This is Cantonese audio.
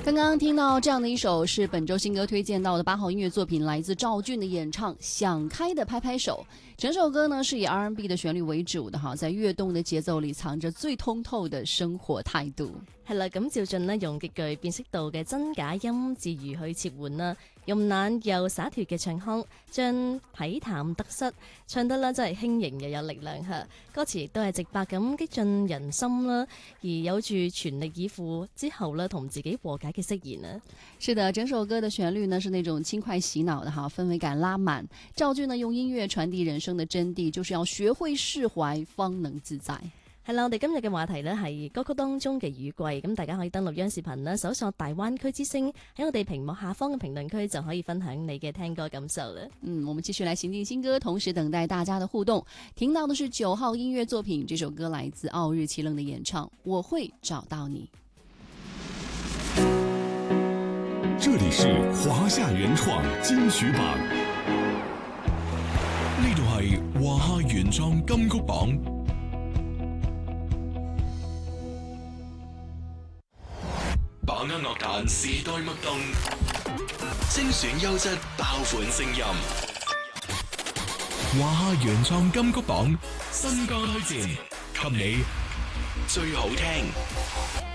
刚刚听到这样的一首是本周新歌推荐到的8号音乐作品，来自赵俊的演唱《想开的拍拍手》。整首歌呢是以 R&B 的旋律為主的哈，在躍動的節奏裏藏着最通透的生活態度。 係啦，咁趙俊呢用極具辨識度嘅真假音自如去切換啦，慵懶又灑脱嘅唱腔，將痞淡得失唱得啦真係輕盈又有力量嚇。歌詞亦都係直白咁擊進人心啦，而有住全力以赴之後呢同自己和解嘅釋言啊。 是的，整首歌的旋律呢是那種輕快洗腦的哈，氛圍感拉滿。趙俊呢用音樂傳遞人生的真諦，就是要學會釋懷，方能自在。 係啦，我哋今日嘅話題呢係歌曲當中嘅雨季，咁大家可以登錄央視頻啦，搜索大灣區之聲，喺我哋屏幕下方嘅評論區就可以分享你嘅聽歌感受啦。 我們繼續來行進新歌，同時等待大家的互動。聽到的是9號音樂作品，這首歌來自奧日奇楞的演唱，我會找到你。 這裡是華夏原創金曲榜，呢度係華夏原創金曲榜。把握樂壇時代脈動，精選優質爆款聲音。華夏原創金曲榜新歌推薦，給你最好聽。